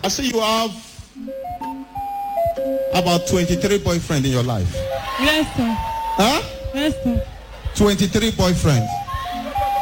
I see you have about 23 boyfriends in your life. Yes, sir. Huh? Yes, sir. 23 boyfriends.